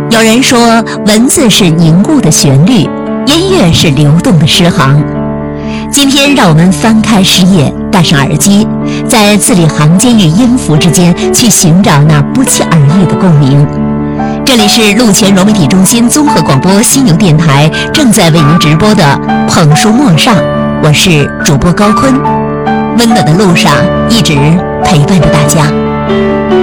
有人说，文字是凝固的旋律，音乐是流动的诗行。今天，让我们翻开诗页，戴上耳机，在字里行间与音符之间去寻找那不期而遇的共鸣。这里是陆前融媒体中心综合广播犀牛电台正在为您直播的捧书陌上，我是主播高坤，温暖的路上一直陪伴着大家。